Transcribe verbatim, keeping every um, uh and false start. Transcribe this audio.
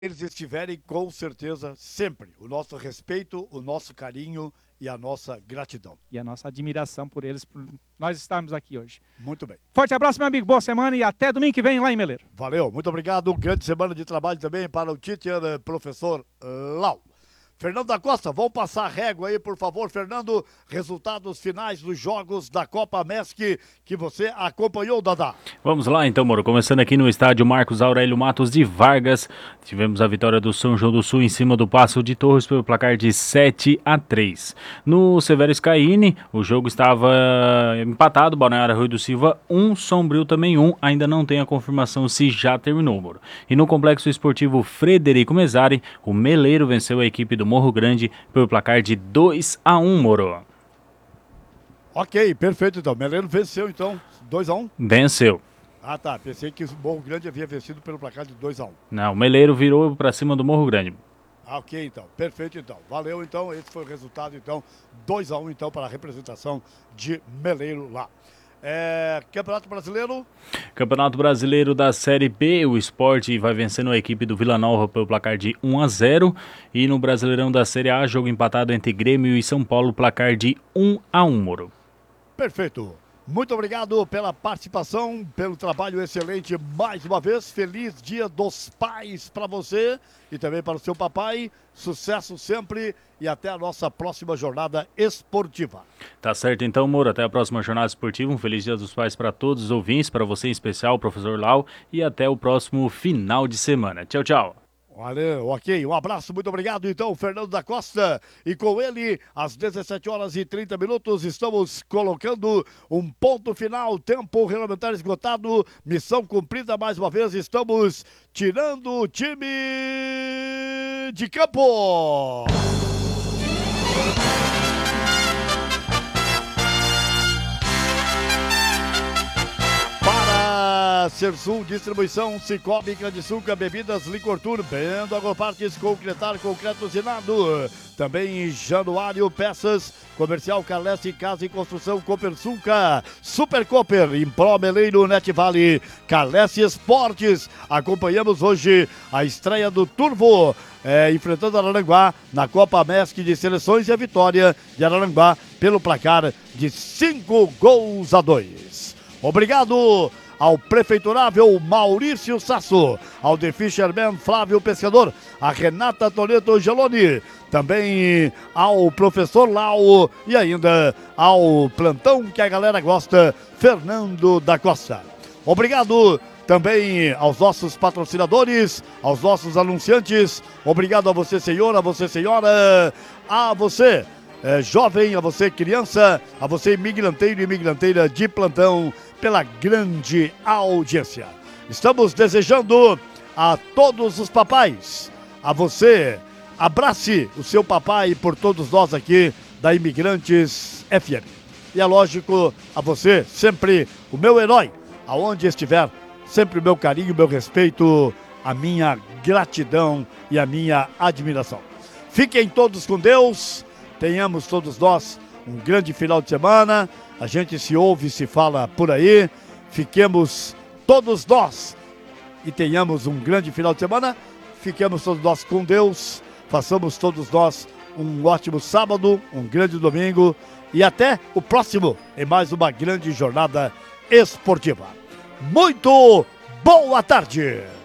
eles estiverem, com certeza, sempre. O nosso respeito, o nosso carinho e a nossa gratidão. E a nossa admiração por eles, por nós estarmos aqui hoje. Muito bem. Forte abraço, meu amigo. Boa semana e até domingo que vem lá em Meleiro. Valeu, muito obrigado. Grande semana de trabalho também para o teacher, professor Lau. Fernando da Costa, vamos passar a régua aí, por favor, Fernando. Resultados finais dos jogos da Copa Mesc que você acompanhou, Dadá. Vamos lá então, Moro. Começando aqui no estádio Marcos Aurélio Matos de Vargas. Tivemos a vitória do São João do Sul em cima do Passo de Torres pelo placar de sete a três. No Severo Scaini, o jogo estava empatado. Balneário Rui do Silva um, Sombrio também um. Ainda não tem a confirmação se já terminou, Moro. E no Complexo Esportivo Frederico Mesari, o Meleiro venceu a equipe do Morro Grande pelo placar de dois a um, Moro. Ok, perfeito então. Meleiro venceu então, dois a um? Venceu. Ah tá, pensei que o Morro Grande havia vencido pelo placar de dois a um. Não, o Meleiro virou para cima do Morro Grande. Ah, ok então, perfeito então. Valeu então, esse foi o resultado então, dois a um então para a representação de Meleiro lá. É, Campeonato Brasileiro? Campeonato Brasileiro da Série B, o Sport vai vencendo a equipe do Vila Nova pelo placar de um a zero. E no Brasileirão da Série A, jogo empatado entre Grêmio e São Paulo, placar de um a um, Moro. Perfeito. Muito obrigado pela participação, pelo trabalho excelente mais uma vez. Feliz Dia dos Pais para você e também para o seu papai. Sucesso sempre e até a nossa próxima jornada esportiva. Tá certo então, Moro. Até a próxima jornada esportiva. Um feliz Dia dos Pais para todos os ouvintes, para você em especial, professor Lau. E até o próximo final de semana. Tchau, tchau. Valeu, ok, um abraço, muito obrigado então, Fernando da Costa, e com ele, às dezessete horas e trinta minutos, estamos colocando um ponto final, tempo regulamentar esgotado, missão cumprida mais uma vez, estamos tirando o time de campo. Sersul, distribuição, Cicobi, Crediçuca, bebidas, licor tour, Bendo Agropartes, Concretar, concreto usinado. Também em Januário, peças, comercial, Carleste, casa e construção, Copersuca, Super Cooper, Impro Meleiro, Net Vale, Carleste Esportes. Acompanhamos hoje a estreia do Turvo, é, enfrentando Araranguá na Copa Mesc de Seleções e a vitória de Araranguá pelo placar de cinco gols a dois. Obrigado ao prefeiturável Maurício Sasso, ao The Fisherman Flávio Pescador, a Renata Toledo Geloni, também ao professor Lau e ainda ao plantão que a galera gosta, Fernando da Costa. Obrigado também aos nossos patrocinadores, aos nossos anunciantes, obrigado a você senhor, a você senhora, a você É, jovem, a você criança, a você imigranteiro e imigranteira de plantão, pela grande audiência. Estamos desejando a todos os papais, a você, abrace o seu papai por todos nós aqui da Imigrantes F M. E é lógico, a você, sempre o meu herói, aonde estiver, sempre o meu carinho, o meu respeito, a minha gratidão e a minha admiração. Fiquem todos com Deus. Tenhamos todos nós um grande final de semana, a gente se ouve e se fala por aí, fiquemos todos nós e tenhamos um grande final de semana, fiquemos todos nós com Deus, façamos todos nós um ótimo sábado, um grande domingo e até o próximo em mais uma grande jornada esportiva. Muito boa tarde!